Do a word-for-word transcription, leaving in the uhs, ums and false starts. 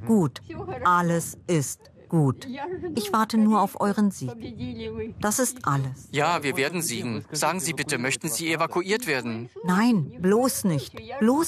gut. Alles ist gut. Ich warte nur auf euren Sieg. Das ist alles. Ja, wir werden siegen. Sagen Sie bitte, möchten Sie evakuiert werden? Nein, bloß nicht. Bloß